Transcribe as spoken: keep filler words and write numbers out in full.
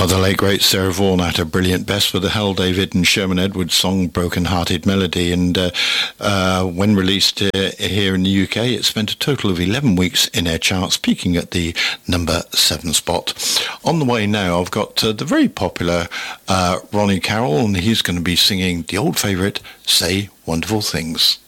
Well, the late great Sarah Vaughan had a brilliant best for the Hell David and Sherman Edwards song Broken Hearted Melody, and uh, uh, when released uh, here in the U K it spent a total of eleven weeks in their charts, peaking at the number seven spot. On the way now I've got uh, the very popular uh, Ronnie Carroll, and he's going to be singing the old favourite Say Wonderful Things.